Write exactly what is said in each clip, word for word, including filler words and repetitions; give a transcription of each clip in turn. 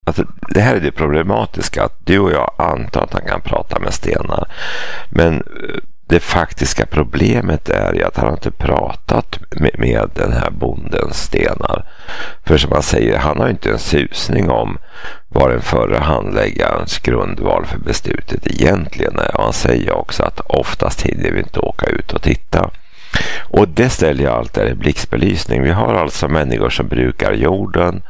Alltså, det här är det problematiska, att du och jag antar att han kan prata med stenar. Men det faktiska problemet är ju att han inte pratat med, med den här bondens stenar. För som man säger, han har inte en susning om vad den förra handläggarens grundval för beslutet egentligen är. Och han säger också att oftast hinner vi inte åka ut och titta. Och det ställer jag allt där i blixtbelysning. Vi har alltså människor som brukar jorden,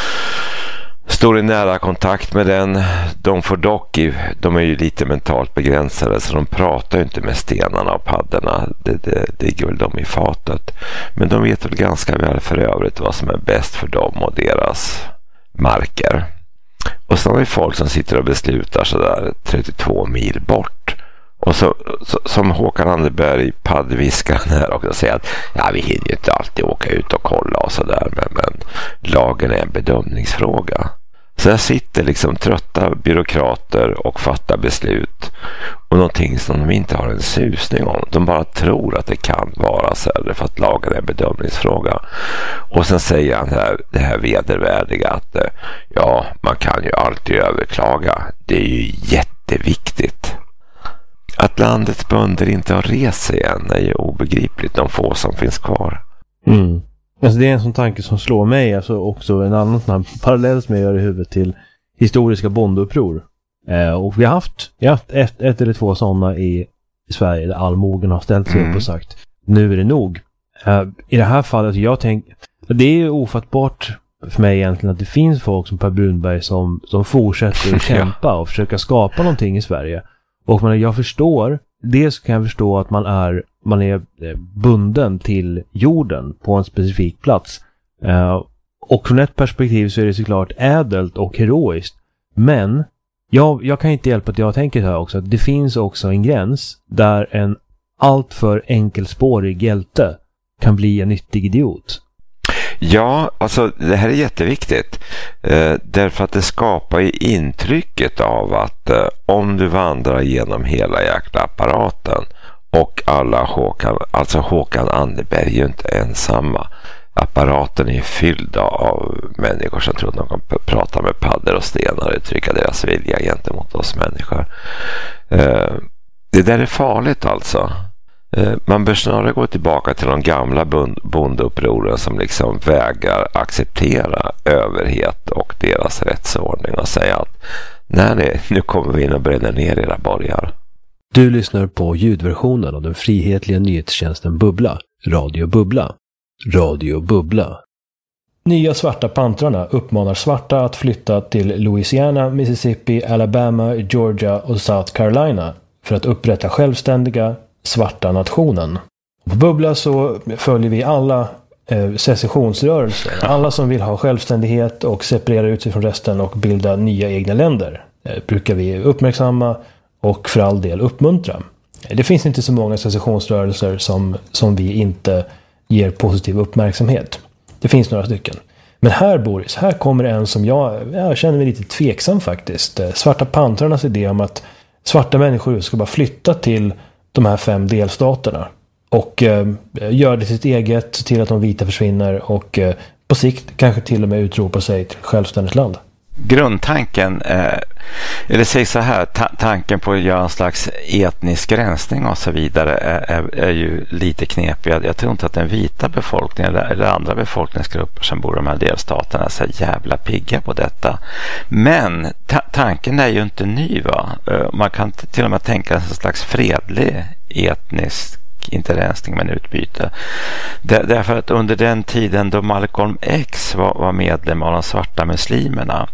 står i nära kontakt med den. De får dock, i, de är ju lite mentalt begränsade, så de pratar ju inte med stenarna och paddorna. Det, det, det ligger väl de i fatet. Men de vet väl ganska väl för övrigt vad som är bäst för dem och deras marker. Och så har vi folk som sitter och beslutar sådär trettiotvå mil bort. Och så, så, som Håkan Anderberg paddviskaren här också säger att ja, vi hinner ju inte alltid åka ut och kolla och sådär, men, men lagen är en bedömningsfråga. Så där sitter liksom trötta byråkrater och fattar beslut och någonting som de inte har en susning om. De bara tror att det kan vara så här för att lagen är en bedömningsfråga. Och sen säger han här, det här vedervärdiga att ja, man kan ju alltid överklaga. Det är ju jätteviktigt. Att landets bönder inte har rest sig än är ju obegripligt, de få som finns kvar. Mm. Alltså det är en sån tanke som slår mig, alltså också en annan sån här parallell som jag gör i huvudet till historiska bondeuppror. Eh, och vi har haft, vi har haft ett, ett eller två sådana i, i Sverige där allmogen har ställt sig mm. upp och sagt nu är det nog. Eh, I det här fallet, jag tänker, det är ju ofattbart för mig egentligen att det finns folk som Per Brunberg som, som fortsätter att kämpa och försöka skapa någonting i Sverige. Och man, jag förstår, dels kan jag förstå att man är, man är bunden till jorden på en specifik plats. Uh, och från ett perspektiv så är det såklart ädelt och heroiskt. Men jag, jag kan inte hjälpa att jag tänker här också att det finns också en gräns där en alltför enkelspårig hjälte kan bli en nyttig idiot. Ja, alltså det här är jätteviktigt. Eh, därför att det skapar ju intrycket av att eh, om du vandrar genom hela jäkla apparaten och alla Håkan, alltså Håkan Anderberg är ju inte ensamma. Apparaten är fylld av människor som tror att de kan prata med paddor och stenar och uttrycka deras vilja gentemot oss människor. Eh, det där är farligt alltså. Man bör snarare gå tillbaka till de gamla bondeupproren som liksom vägrar acceptera överhet och deras rättsordning och säga att nej, nu kommer vi in och bränner ner era borgar. Du lyssnar på ljudversionen av den frihetliga nyhetstjänsten Bubbla, Radio Bubbla. Radio Bubbla. Nya svarta pantrarna uppmanar svarta att flytta till Louisiana, Mississippi, Alabama, Georgia och South Carolina för att upprätta självständiga svarta nationen. På Bubbla så följer vi alla eh, secessionsrörelser. Alla som vill ha självständighet och separera ut sig från resten och bilda nya egna länder eh, brukar vi uppmärksamma och för all del uppmuntra. Det finns inte så många secessionsrörelser som, som vi inte ger positiv uppmärksamhet. Det finns några stycken. Men här, Boris, här kommer en som jag, jag känner mig lite tveksam faktiskt. Svarta pantrarnas idé om att svarta människor ska bara flytta till de här fem delstaterna och eh, gör det sitt eget till att de vita försvinner och eh, på sikt kanske till och med utropa sig till självständigt land. Grundtanken, eh, eller säg så här, ta- tanken på att göra en slags etnisk rensning och så vidare är, är, är ju lite knepig. Jag, jag tror inte att den vita befolkningen eller, eller andra befolkningsgrupper som bor i de här delstaterna är så jävla pigga på detta. Men ta- tanken är ju inte ny, va? Man kan t- till och med tänka en slags fredlig etnisk inte rensning men utbyte. Där, därför att under den tiden då Malcolm X var, var medlem av de svarta muslimerna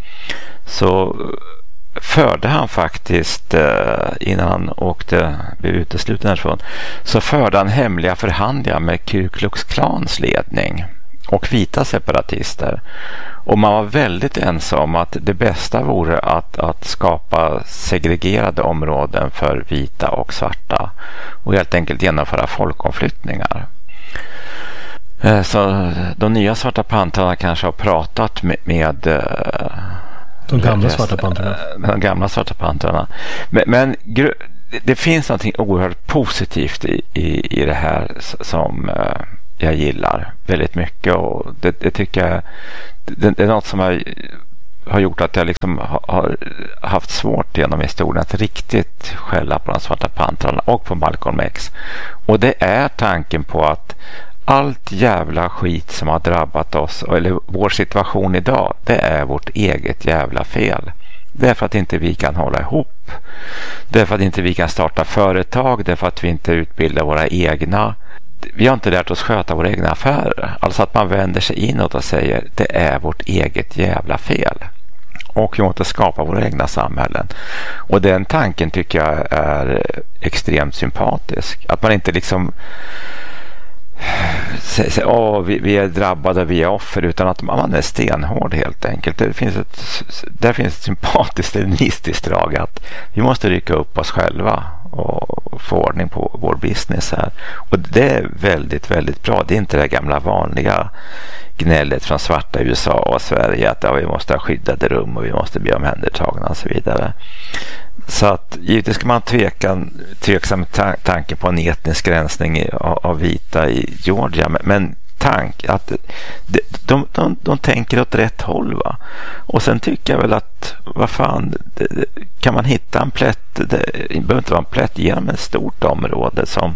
så förde han faktiskt eh, innan han åkte blev utesluten härifrån så förde han hemliga förhandlingar med Ku Klux Klans ledning och vita separatister. Och man var väldigt ensam om att det bästa vore att, att skapa segregerade områden för vita och svarta och helt enkelt genomföra folkomflyttningar. Så de nya svarta pantrarna kanske har pratat med, med de gamla rest, svarta pantrarna. De gamla svarta pantrarna. Men, men det finns något oerhört positivt i, i, i det här som jag gillar väldigt mycket och det, det tycker jag det, det är något som jag har gjort att jag liksom har, har haft svårt genom historien att riktigt skälla på de svarta pantrarna och på Malcolm X. Och det är tanken på att allt jävla skit som har drabbat oss, eller vår situation idag, det är vårt eget jävla fel. Det är för att inte vi kan hålla ihop. Det är för att inte vi kan starta företag. Det är för att vi inte utbildar våra egna. Vi har inte lärt oss sköta våra egna affärer. Alltså att man vänder sig inåt och säger det är vårt eget jävla fel. Och vi måste skapa våra egna samhällen. Och den tanken tycker jag är extremt sympatisk. Att man inte liksom säger åh, vi, vi är drabbade, vi är offer, utan att man är stenhård helt enkelt. Det finns ett, där finns ett sympatiskt, stalinistiskt drag att vi måste rycka upp oss själva och få ordning på vår business här. Och det är väldigt, väldigt bra. Det är inte det gamla vanliga gnället från svarta i U S A och Sverige att ja, vi måste ha skyddade rum och vi måste bli omhändertagna och så vidare. Så att givetvis ska man tveka tveksam ta- tanke på en etnisk rensning i, av, av vita i Georgia, men, men tank att de, de, de, de tänker åt rätt håll, va? Och sen tycker jag väl att vad fan, det, det, kan man hitta en plätt, det, det behöver inte vara en plätt genom ett stort område som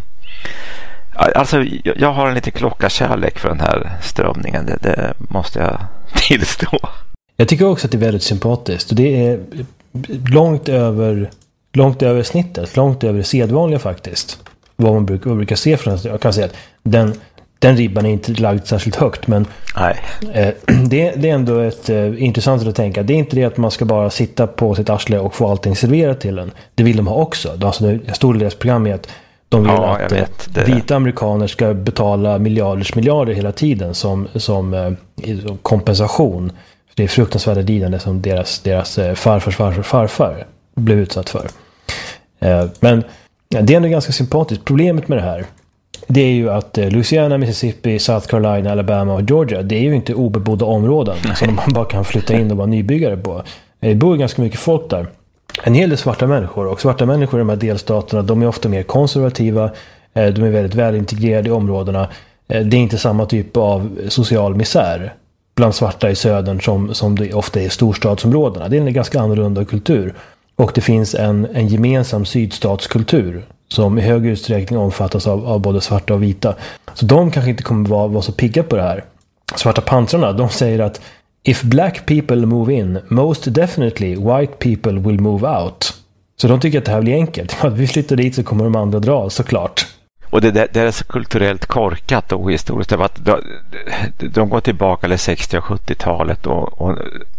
alltså jag, jag har en lite klockarkärlek för den här strömningen, det, det måste jag tillstå. Jag tycker också att det är väldigt sympatiskt och det är långt över långt över snittet, långt över det sedvanliga faktiskt. Vad man brukar, vad man brukar se från, jag kan säga att den, den ribban är inte lagd särskilt högt, men Nej. Eh, det, det är ändå ett eh, intressant att tänka. Det är inte det att man ska bara sitta på sitt arsle och få allting serverat till en. Det vill de ha också. Alltså, en stor del av deras program är att de vill ja, att eh, vita amerikaner ska betala miljarders miljarder hela tiden som, som eh, kompensation. Det är fruktansvärda lidande som deras, deras farfars farfar farfar blev utsatt för. Eh, men ja, det är ändå ganska sympatiskt. Problemet med det här, det är ju att eh, Louisiana, Mississippi, South Carolina, Alabama och Georgia, det är ju inte obebodda områden Nej. som man bara kan flytta in och vara nybyggare på. Det bor ganska mycket folk där. En hel del svarta människor, och svarta människor i de här delstaterna, de är ofta mer konservativa, eh, de är väldigt väl integrerade i områdena. Eh, det är inte samma typ av social misär bland svarta i södern som, som det ofta är i storstadsområdena. Det är en ganska annorlunda kultur. Och det finns en, en gemensam sydstatskultur som i hög utsträckning omfattas av, av både svarta och vita. Så de kanske inte kommer vara, vara så pigga på det här. Svarta pantrarna, de säger att if black people move in, most definitely white people will move out. Så de tycker att det här blir enkelt. Att vi flyttar dit så kommer de andra dra, såklart. Och det, det, det är så kulturellt korkat och historiskt. Det var att de, de går tillbaka till sextio- och sjuttiotalet och, och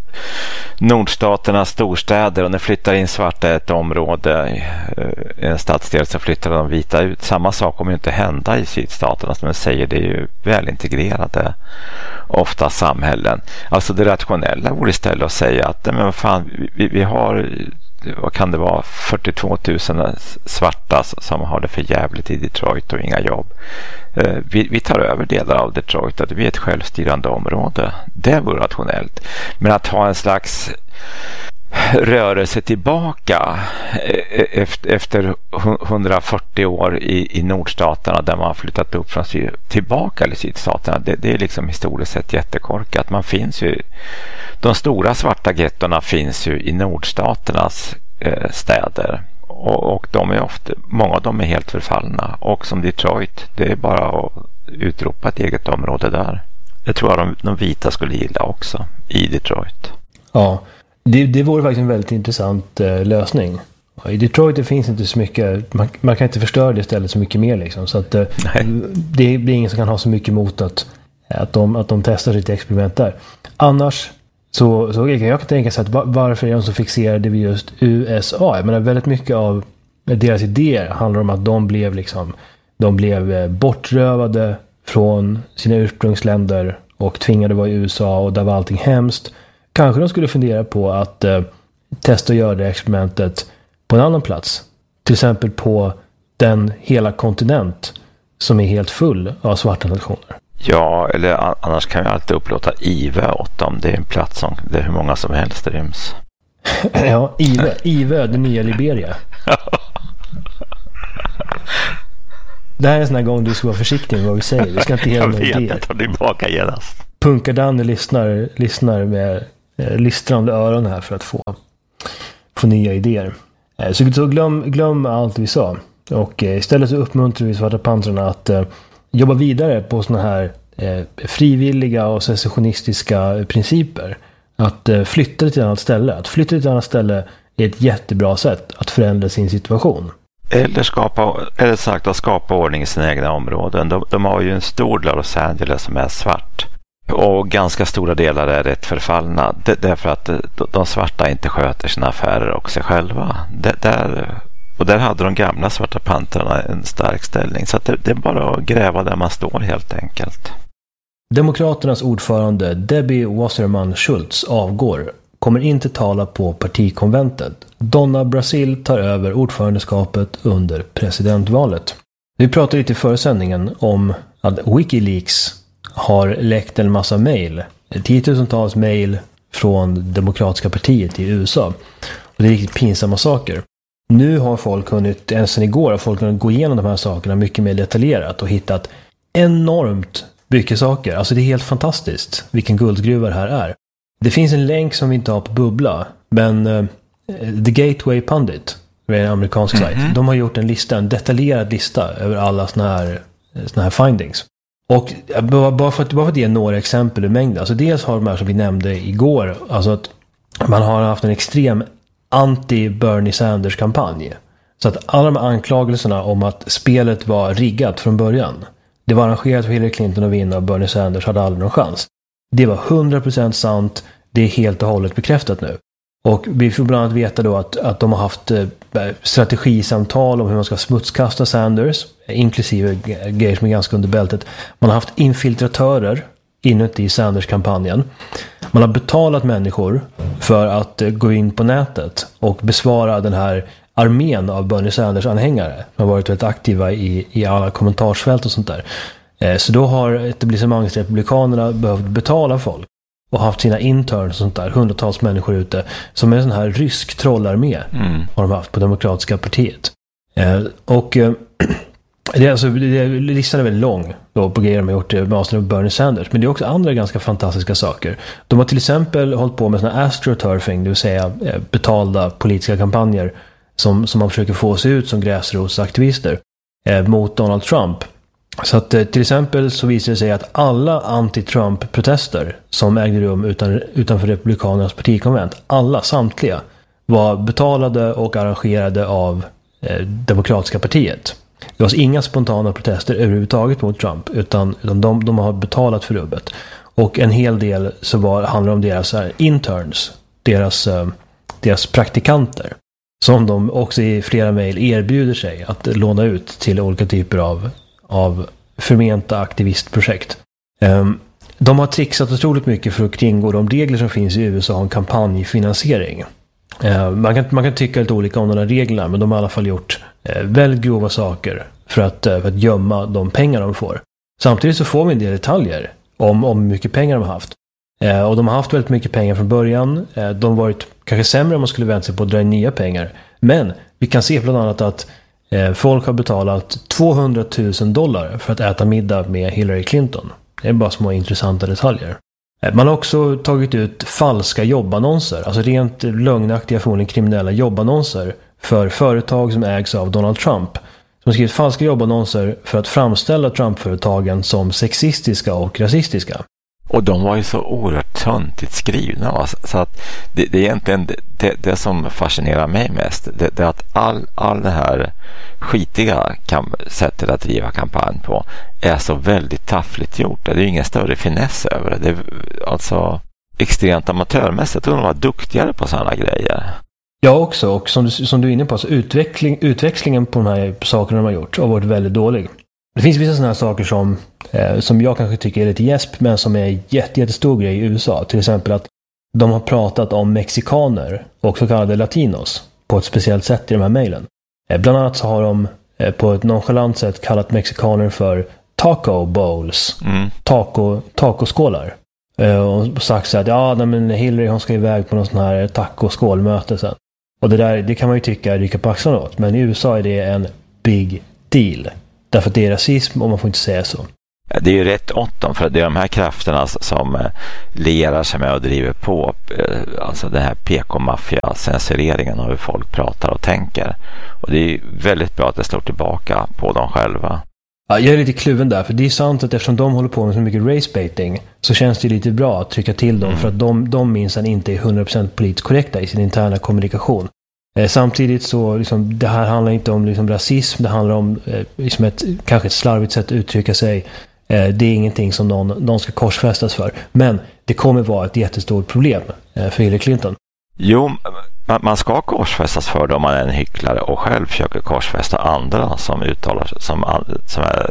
nordstaternas storstäder, och när flyttar in svarta i ett område, i en stadsdel, så flyttar de vita ut. Samma sak kommer ju inte hända i sydstaterna, som jag säger, det är ju välintegrerade ofta samhällen. Alltså det rationella vore istället att säga att men vad fan, vi, vi har, vad kan det vara, fyrtiotvå tusen svarta som har det för jävligt i Detroit och inga jobb. Vi, vi tar över delar av Detroit, att vi är ett självstyrande område. Det vore rationellt. Men att ha en slags rörelse tillbaka efter hundrafyrtio år i, i nordstaterna, där man har flyttat upp från syd, tillbaka till sydstaterna, det, det är liksom historiskt sett jättekorkat. Man finns ju, de stora svarta gettorna finns ju i nordstaternas eh, städer, och, och de är ofta, många av dem är helt förfallna, och som Detroit, det är bara att utropa ett eget område där. Det tror jag de, de vita skulle gilla också i Detroit. Ja, Det, det vore faktiskt en väldigt intressant eh, lösning. I Detroit det finns inte så mycket, man, man kan inte förstöra det stället så mycket mer liksom, så att eh, det blir ingen som kan ha så mycket emot att, att, de, att de testar sitt experiment där. Annars så, så jag, jag kan tänka sig att var, varför är de så fixerade vid just U S A? Jag menar, väldigt mycket av deras idéer handlar om att de blev liksom, de blev eh, bortrövade från sina ursprungsländer och tvingade vara i U S A, och där var allting hemskt. Kanske de skulle fundera på att eh, testa att göra det experimentet på en annan plats. Till exempel på den hela kontinent som är helt full av svarta nationer. Ja, eller annars kan vi alltid upplåta I V åt dem. Det är en plats som det är hur många som helst ryms. Ja, I V. I V, det nya Liberia. Det här är en sån här gång du ska vara försiktig med vad vi säger. Vi ska inte hela några idéer. Jag vet, jag tar tillbaka genast. Punkardanne lyssnar, lyssnar med eh, listrande öron här för att få, få nya idéer. Eh, så så glöm, glöm allt vi sa. Och eh, istället så uppmuntrar vi Svarta pantrarna att eh, jobba vidare på såna här eh, frivilliga och secessionistiska principer. Att eh, flytta till ett annat ställe. Att flytta till ett annat ställe är ett jättebra sätt att förändra sin situation. Eller, skapa, eller sagt att skapa ordning i sina egna områden. De, de har ju en stor del av Los Angeles som är svart. Och ganska stora delar är rätt förfallna. Det, därför att de, de svarta inte sköter sina affärer och sig själva. Det, där, och där hade de gamla Svarta pantrarna en stark ställning. Så att det, det är bara att gräva där man står helt enkelt. Demokraternas ordförande Debbie Wasserman Schultz avgår. Kommer inte tala på partikonventet. Donna Brazil tar över ordförandeskapet under presidentvalet. Vi pratade lite i försändningen om att Wikileaks har läckt en massa mejl. Tiotusentals mejl från Demokratiska partiet i U S A. Och det är riktigt pinsamma saker. Nu har folk hunnit, än sen igår har folk kunnat gå igenom de här sakerna mycket mer detaljerat och hittat enormt mycket saker. Alltså det är helt fantastiskt vilken guldgruva det här är. Det finns en länk som vi inte har på Bubbla, men uh, The Gateway Pundit, en amerikansk mm-hmm. sajt, de har gjort en lista, en detaljerad lista över alla såna här, såna här findings. Och bara för, att, bara för att ge några exempel ur mängden, alltså dels har de här som vi nämnde igår, alltså att man har haft en extrem anti-Bernie Sanders-kampanj. Så att alla de anklagelserna om att spelet var riggat från början, det var arrangerat för Hillary Clinton att vinna och Bernie Sanders hade aldrig någon chans. Det var hundra procent sant. Det är helt och hållet bekräftat nu. Och vi får bland annat veta då att, att de har haft eh, strategisamtal om hur man ska smutskasta Sanders, inklusive grejer som är ganska under bältet. Man har haft infiltratörer inuti Sanders-kampanjen. Man har betalat människor för att eh, gå in på nätet och besvara den här armén av Bernie Sanders-anhängare. De har varit väldigt aktiva i, i alla kommentarsfält och sånt där. Så då har etablissemangsrepublikanerna behövt betala folk och haft sina interns och sånt där, hundratals människor ute, som är en sån här rysk trollarmé mm. har de haft på Demokratiska partiet. Eh, och eh, det är alltså, det, listan är väldigt lång då på grejer de har gjort med avseende med Bernie Sanders, men det är också andra ganska fantastiska saker. De har till exempel hållit på med såna astroturfing, det vill säga eh, betalda politiska kampanjer som, som man försöker få sig ut som gräsrotsaktivister eh, mot Donald Trump. Så att till exempel så visar det sig att alla anti-Trump-protester som ägde rum utan, utanför Republikanernas partikonvent, alla, samtliga, var betalade och arrangerade av eh, Demokratiska partiet. Det var inga spontana protester överhuvudtaget mot Trump, utan, utan de, de har betalat för rubbet. Och en hel del så var, handlar om deras här, interns, deras, eh, deras praktikanter, som de också i flera mejl erbjuder sig att låna ut till olika typer av av förmenta aktivistprojekt. Um, de har trixat otroligt mycket för att kringgå de regler som finns i U S A om kampanjfinansiering. Uh, man, kan, man kan tycka lite olika om de här reglerna, men de har i alla fall gjort uh, väldigt grova saker för att, uh, för att gömma de pengar de får. Samtidigt så får vi en del detaljer om, om hur mycket pengar de har haft. Uh, och de har haft väldigt mycket pengar från början. Uh, de har varit kanske sämre om man skulle vänta sig på att dra in nya pengar. Men vi kan se bland annat att folk har betalat tvåhundratusen dollar för att äta middag med Hillary Clinton. Det är bara små intressanta detaljer. Man har också tagit ut falska jobbannonser, alltså rent lögnaktiga, förmodligen kriminella jobbannonser för företag som ägs av Donald Trump. Som har skrivit falska jobbannonser för att framställa Trump-företagen som sexistiska och rasistiska. Och de var ju så oerhört töntigt skrivna. Va? Så att det, det är egentligen det, det som fascinerar mig mest. Det, det är att all, all det här skitiga kam- sättet att driva kampanj på är så väldigt taffligt gjort. Det är ju ingen större finess över det. Det är alltså extremt amatörmässigt. Och de var duktigare på sådana grejer. Jag också. Och som du, som du är inne på, så utveckling, utväxlingen på de här sakerna de har gjort har varit väldigt dålig. Det finns vissa sådana här saker som, eh, som jag kanske tycker är lite gäsp, men som är en jätte, jättestor grej i U S A. Till exempel att de har pratat om mexikaner och så kallade latinos på ett speciellt sätt i de här mejlen. Eh, bland annat så har de eh, på ett nonchalant sätt kallat mexikaner för taco bowls, mm. taco, tacoskålar. Eh, och sagt så att ja, men Hillary hon ska iväg på någon sån här tacoskålmöte sen. Och det där, det kan man ju tycka ryka på axlarna åt, men i U S A är det en big deal. Därför att det är rasism och man får inte säga så. Det är ju rätt åttom, för det är de här krafterna som lerar sig med och driver på. Alltså den här P K-maffia-censureringen av hur folk pratar och tänker. Och det är ju väldigt bra att det slår tillbaka på dem själva. Ja, jag är lite kluven där, för det är sant att eftersom de håller på med så mycket race-baiting så känns det lite bra att trycka till dem, mm. för att de, de minsann inte är hundra procent politiskt korrekta i sin interna kommunikation. Eh, samtidigt så, liksom, det här handlar inte om liksom, rasism, det handlar om eh, liksom ett, kanske ett slarvigt sätt att uttrycka sig. Eh, det är ingenting som någon, någon ska korsfästas för. Men det kommer vara ett jättestort problem eh, för Hillary Clinton. Jo, man ska korsfästas för det om man är en hycklare och själv försöker korsfästa andra som uttalar sig, som, som är,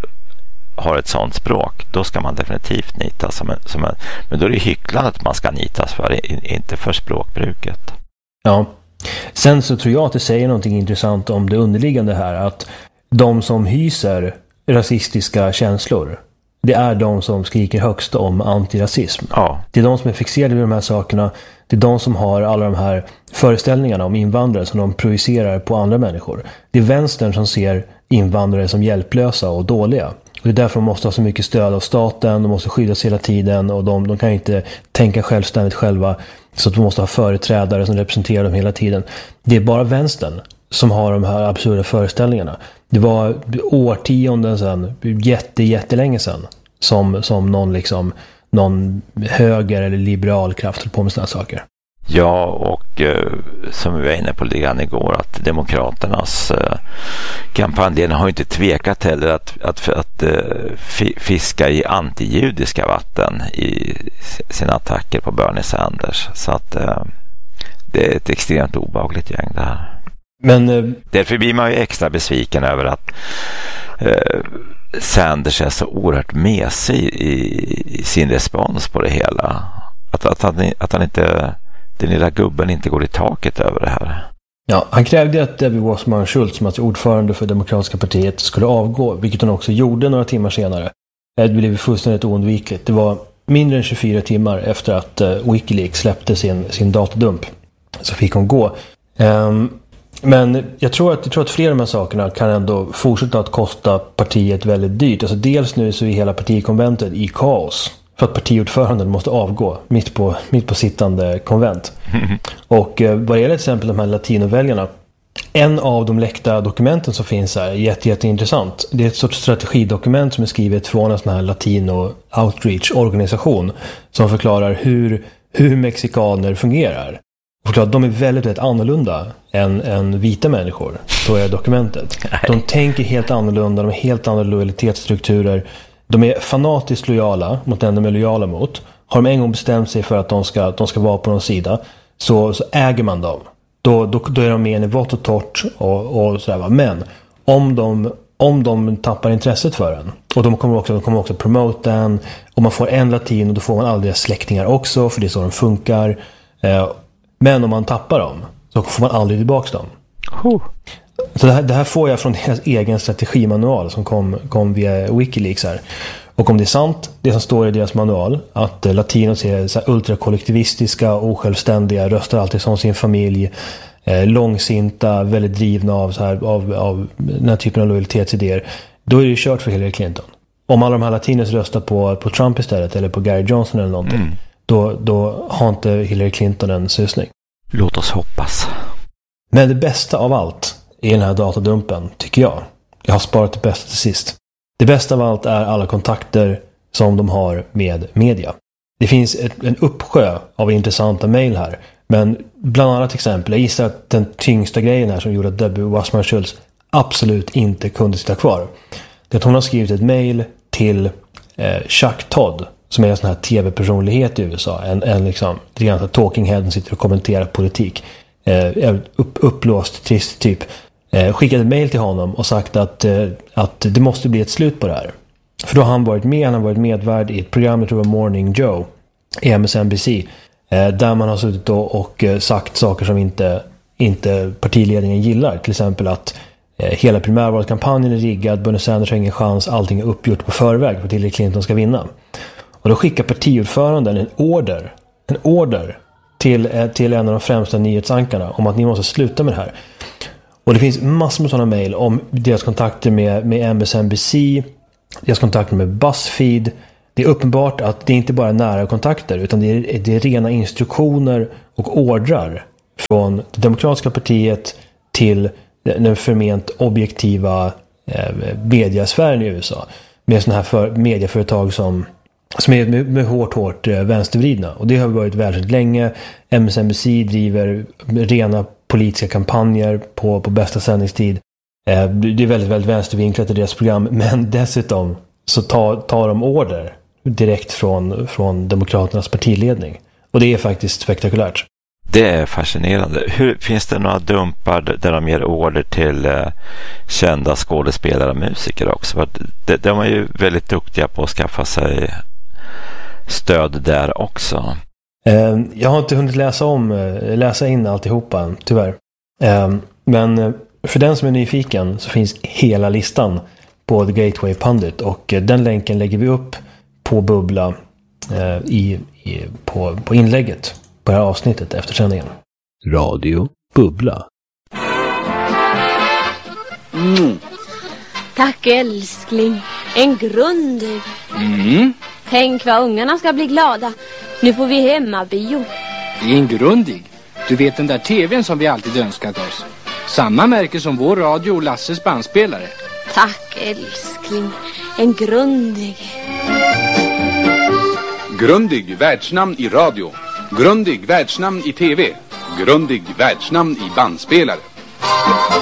har ett sånt språk. Då ska man definitivt nitas. Som en, som en, men då är det hycklandet man ska nitas för, inte för språkbruket. Ja. Sen så tror jag att det säger någonting intressant om det underliggande här, att de som hyser rasistiska känslor, det är de som skriker högst om antirasism. Ja. Det är de som är fixerade vid de här sakerna. Det är de som har alla de här föreställningarna om invandrare som de projicerar på andra människor. Det är vänstern som ser invandrare som hjälplösa och dåliga. Och det är därför de måste ha så mycket stöd av staten. De måste skyddas hela tiden och de, de kan inte tänka självständigt själva. Så att de måste ha företrädare som representerar dem hela tiden. Det är bara vänstern som har de här absurda föreställningarna. Det var årtionden sedan, jätte, jättelänge sedan, som, som någon, liksom, någon höger eller liberal kraft höll på med sådana saker. Ja, och eh, som vi var inne på lite grann igår, att demokraternas eh, kampanjledning har inte tvekat heller att, att, att eh, fiska i antijudiska vatten i sina attacker på Bernie Sanders. Så att eh, det är ett extremt obehagligt gäng det här. Men, eh, därför blir man ju extra besviken över att eh, Sanders är så oerhört mesig i, i sin respons på det hela. Att, att, han, att han inte, den lilla gubben inte går i taket över det här. Ja, han krävde att Debbie Wasserman Schultz, som är ordförande för Demokratiska partiet, skulle avgå, vilket hon också gjorde några timmar senare. Det blev fullständigt oundvikligt. Det var mindre än tjugofyra timmar efter att uh, Wikileaks släppte sin, sin datadump, så fick hon gå. Um, Men jag tror, att, jag tror att flera av de här sakerna kan ändå fortsätta att kosta partiet väldigt dyrt. Alltså dels nu så är hela partikonventet i kaos. För att partiordföranden måste avgå mitt på, mitt på sittande konvent. Mm. Och eh, vad gäller till exempel de här latinoväljarna. En av de läckta dokumenten som finns här är jätte, jätteintressant. Det är ett sorts strategidokument som är skrivet från en sån här latino outreach-organisation. Som förklarar hur, hur mexikaner fungerar. Och klart, de är väldigt, väldigt annorlunda än, än vita människor, så är dokumentet. De tänker helt annorlunda, de har helt andra lojalitetsstrukturer. De är fanatiskt lojala mot den de är lojala mot. Har de en gång bestämt sig för att de ska, de ska vara på någon sida, så, så äger man dem. Då, då, då är de med i vått och torrt och, och sådär. Men om de, om de tappar intresset för den, och de kommer också, de kommer också promota den, och man får en latin, och då får man alla deras släktingar också, för det är så de funkar. Eh, Men om man tappar dem så får man aldrig tillbaka dem. Oh. Så det här, det här får jag från deras egen strategimanual som kom, kom via Wikileaks här. Och om det är sant, det som står i deras manual, att eh, latinos är så här ultrakollektivistiska, osjälvständiga, röstar alltid som sin familj, eh, långsinta, väldigt drivna av, så här, av, av den här typen av lojalitetsidéer, då är det kört för Hillary Clinton. Om alla de här latinos röstar på, på Trump istället, eller på Gary Johnson eller någonting, mm. Då, då har inte Hillary Clinton en susning. Låt oss hoppas. Men det bästa av allt i den här datadumpen, tycker jag. Jag har sparat det bästa till sist. Det bästa av allt är alla kontakter som de har med media. Det finns ett, en uppsjö av intressanta mejl här. Men bland annat exempel, jag gissar att den tyngsta grejen här som gjorde att Debbie Wasserman Schultz absolut inte kunde sitta kvar. Det är att hon har skrivit ett mejl till eh, Chuck Todd, som är en sån här tv-personlighet i U S A. En, en liksom, det är en talking head som sitter och kommenterar politik. Eh, upp, upplåst, trist typ. Eh, skickat ett mejl till honom och sagt att, eh, att det måste bli ett slut på det här. För då har han varit med, han har varit medvärd i ett program, jag tror det var Morning Joe, i M S N B C. Eh, där man har suttit och, och sagt saker som inte, inte partiledningen gillar. Till exempel att eh, hela primärvalskampanjen är riggad, Bernie Sanders har ingen chans, allting är uppgjort på förväg för att Hillary Clinton ska vinna. Och då skickar partiordföranden en order, en order till, till en av de främsta nyhetsankarna om att ni måste sluta med det här. Och det finns massor med sådana mejl om deras kontakter med, med M S N B C, deras kontakter med BuzzFeed. Det är uppenbart att det inte bara är nära kontakter utan det är, det är rena instruktioner och ordrar från det demokratiska partiet till den förment objektiva eh, mediasfären i U S A. Med sådana här för, medieföretag som, som är med, med hårt, hårt eh, vänstervridna. Och det har varit väldigt länge. M S N B C driver rena politiska kampanjer på, på bästa sändningstid. Eh, det är väldigt, väldigt vänstervinklat i deras program. Men dessutom så tar, tar de order direkt från, från Demokraternas partiledning. Och det är faktiskt spektakulärt. Det är fascinerande. Hur, finns det några dumpar där de ger order till eh, kända skådespelare och musiker också? För de, de är ju väldigt duktiga på att skaffa sig stöd där också. Eh, jag har inte hunnit läsa om läsa in alltihopa, tyvärr. Eh, men för den som är nyfiken så finns hela listan på The Gateway Pundit och eh, den länken lägger vi upp på Bubbla eh, i, i, på, på inlägget på det här avsnittet efter sändningen. Radio Bubbla. Mm. Tack älskling. En grundig. Mm. Tänk vad ungarna ska bli glada. Nu får vi hemmabio. Det är en grundig. Du vet den där tvn som vi alltid önskat oss. Samma märke som vår radio och Lasses bandspelare. Tack älskling. En grundig. Grundig världsnamn i radio. Grundig världsnamn i tv. Grundig världsnamn i bandspelare.